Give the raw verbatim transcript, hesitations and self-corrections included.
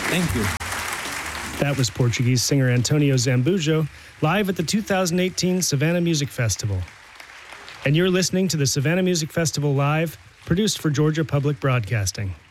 Thank you. That was Portuguese singer Antonio Zambujo, live at the two thousand eighteen Savannah Music Festival. And you're listening to the Savannah Music Festival Live, produced for Georgia Public Broadcasting.